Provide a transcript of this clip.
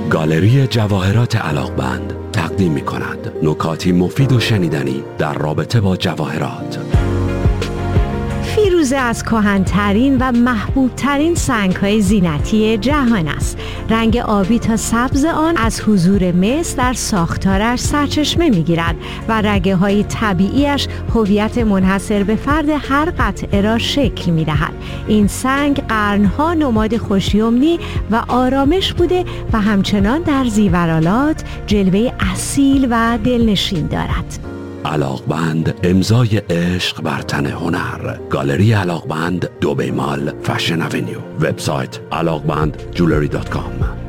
گالری جواهرات علاقمند تقدیم می‌کند نکاتی مفید و شنیدنی در رابطه با جواهرات. فیروزه از کهن‌ترین و محبوب‌ترین سنگ‌های زینتی جهان است. رنگ آبی تا سبز آن از حضور مس در ساختارش سرچشمه می‌گیرد و رگه‌های طبیعیش هویت منحصر به فرد هر قطعه را شکل می‌دهد. این سنگ قرن‌ها نماد خوشیومنی و آرامش بوده و همچنان در زیورالات جلوه اصیل و دلنشین دارد. علاقمند، امضای عشق بر تن هنر. گالری علاقمند، دبی مال، فشن اونیو. وبسایت علاقمندجولری.com.